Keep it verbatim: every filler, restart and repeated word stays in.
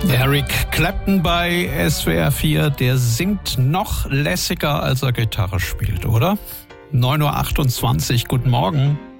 Eric Clapton bei S W R vier, der singt noch lässiger, als er Gitarre spielt, oder? neun Uhr achtundzwanzig, guten Morgen.